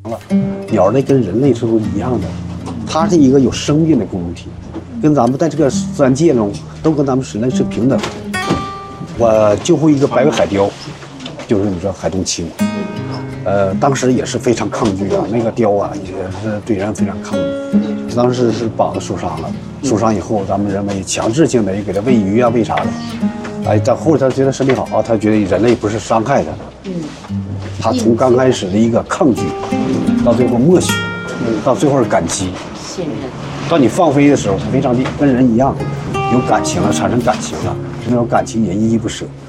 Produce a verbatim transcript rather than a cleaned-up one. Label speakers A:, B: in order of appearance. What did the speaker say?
A: 了，鸟类跟人类是不一样的，它是一个有生命的共同体，跟咱们在这个自然界中都跟咱们人类是平等的。我救护一个白尾海雕，就是你说海东青，呃，当时也是非常抗拒啊，那个雕啊也是对人非常抗拒。当时是膀子受伤了，受伤以后，咱们认为强制性的也给它喂鱼啊，喂啥的。哎，但后来他觉得身体好啊，他觉得人类不是伤害他的。嗯，他从刚开始的一个抗拒，到最后默许，到最后是感激、
B: 信任。
A: 到你放飞的时候，他非常的跟人一样，有感情了，产生感情了，这种感情也依依不舍。